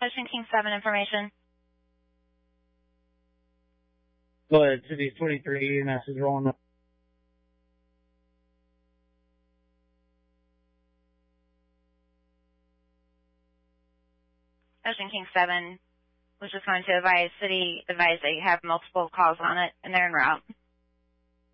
Ocean King 7 information. Go ahead, City 23, and that's rolling up. Ocean King 7 was just going to advise City, advise that you have multiple calls on it, and they're en route.